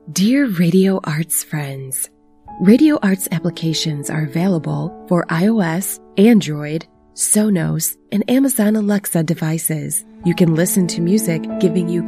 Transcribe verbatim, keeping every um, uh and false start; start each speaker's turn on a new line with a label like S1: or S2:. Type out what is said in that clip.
S1: Dear Radio Arts friends, Radio Arts applications are available for iOS, Android, Sonos, and Amazon Alexa devices. You can listen to music giving you